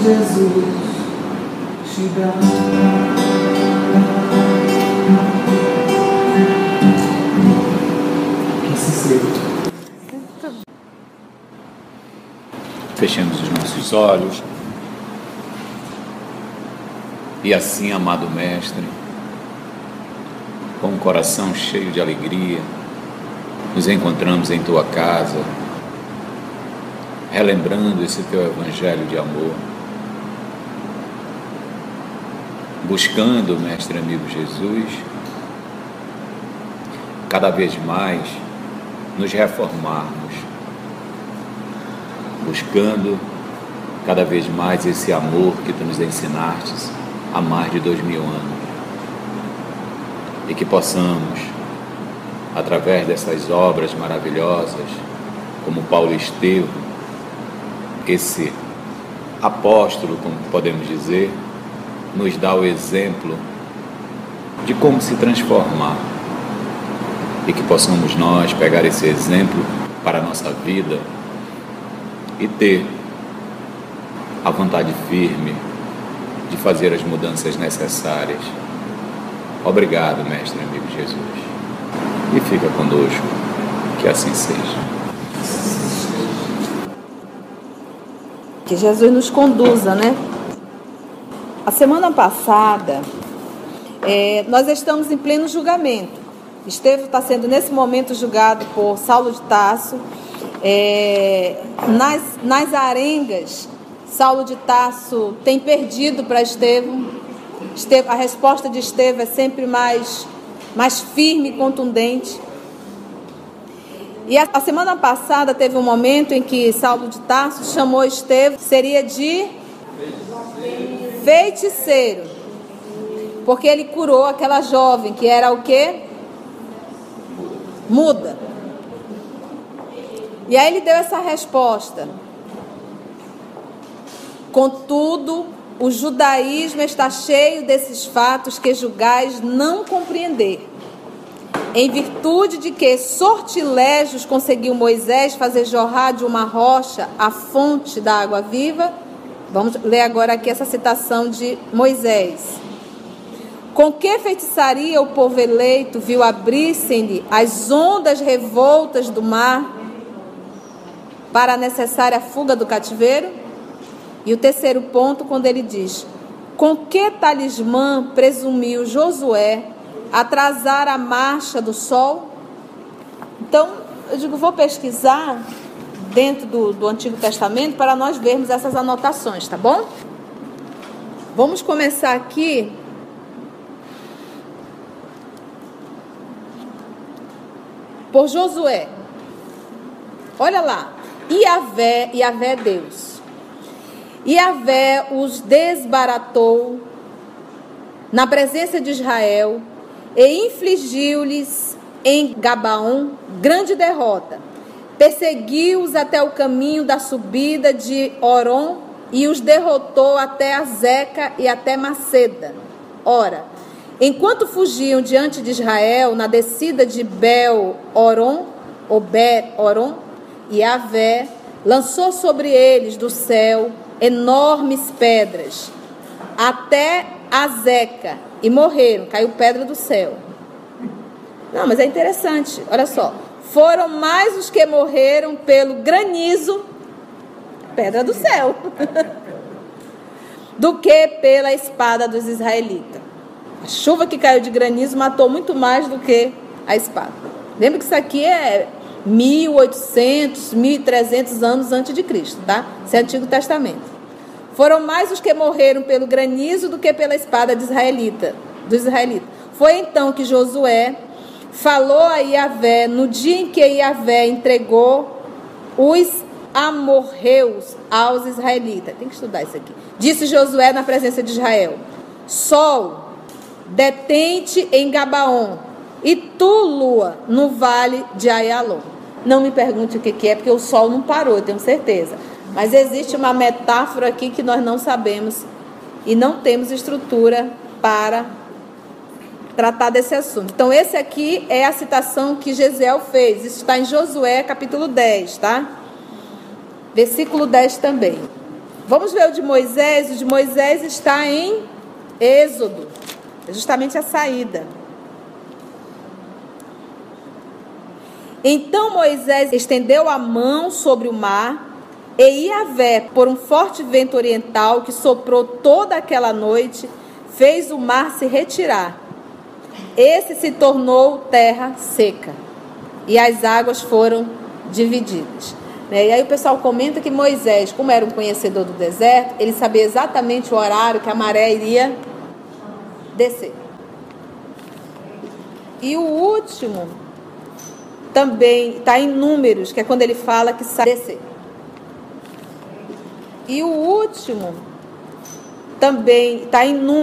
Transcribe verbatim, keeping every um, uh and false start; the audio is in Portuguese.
Jesus te dá. Que se seja. Fechemos os nossos olhos. E assim, amado Mestre, com o coração cheio de alegria, nos encontramos em Tua casa, relembrando esse Teu Evangelho de amor, buscando, Mestre amigo Jesus, cada vez mais nos reformarmos, buscando cada vez mais esse amor que Tu nos ensinastes há mais de dois mil anos, e que possamos, através dessas obras maravilhosas, como Paulo Estevão, esse apóstolo, como podemos dizer, nos dá o exemplo de como se transformar, e que possamos nós pegar esse exemplo para a nossa vida e ter a vontade firme de fazer as mudanças necessárias. Obrigado, Mestre amigo Jesus. E fica conosco, que assim seja. Que Jesus nos conduza, né? A semana passada, é, nós estamos em pleno julgamento. Estevão está sendo, nesse momento, julgado por Saulo de Tarso. É, nas, nas arengas, Saulo de Tarso tem perdido para Estevão. Estevão. A resposta de Estevão é sempre mais, mais firme e contundente. E a, a semana passada teve um momento em que Saulo de Tarso chamou Estevão, seria de feiticeiro, porque ele curou aquela jovem que era o quê? Muda. E aí ele deu essa resposta: contudo, o judaísmo está cheio desses fatos que julgais não compreender, em virtude de que sortilégios conseguiu Moisés fazer jorrar de uma rocha a fonte da água viva. Vamos ler agora aqui essa citação de Moisés. Com que feitiçaria o povo eleito viu abrir-se-lhe as ondas revoltas do mar para a necessária fuga do cativeiro? E o terceiro ponto, quando ele diz: com que talismã presumiu Josué atrasar a marcha do sol? Então, eu digo, vou pesquisar dentro do, do Antigo Testamento para nós vermos essas anotações, tá bom? Vamos começar aqui por Josué. Olha lá, Iavé, Iavé é Deus. Iavé os desbaratou na presença de Israel e infligiu-lhes em Gabaon grande derrota. Perseguiu-os até o caminho da subida de Oron e os derrotou até Azeca e até Maceda. Ora, enquanto fugiam diante de Israel na descida de Bel-Oron, ou Ber-Oron, Iavé lançou sobre eles do céu enormes pedras, até Azeca, e morreram, caiu pedra do céu. Não, mas é interessante, olha só. Foram mais os que morreram pelo granizo, pedra do céu, do que pela espada dos israelitas. A chuva que caiu de granizo matou muito mais do que a espada. Lembra que isso aqui é mil e oitocentos, mil e trezentos anos antes de Cristo, tá? Isso é Antigo Testamento. Foram mais os que morreram pelo granizo do que pela espada de israelita, dos israelitas. Foi então que Josué falou a Iavé no dia em que Iavé entregou os amorreus aos israelitas. Tem que estudar isso aqui. Disse Josué na presença de Israel: Sol, detente em Gabaon, e tu, lua, no vale de Aialon. Não me pergunte o que, que é, porque o sol não parou, eu tenho certeza. Mas existe uma metáfora aqui que nós não sabemos e não temos estrutura para tratar desse assunto. Então, esse aqui é a citação que Gesiel fez. Isso está em Josué, capítulo dez, tá? Versículo dez também. Vamos ver o de Moisés. O de Moisés está em Êxodo. É justamente a saída. Então Moisés estendeu a mão sobre o mar, e Yahvé, por um forte vento oriental que soprou toda aquela noite, fez o mar se retirar. Esse se tornou terra seca, e as águas foram divididas. E aí o pessoal comenta que Moisés, como era um conhecedor do deserto, ele sabia exatamente o horário que a maré iria descer. E o último também está em Números, que é quando ele fala que sai descer. E o último também está em Números.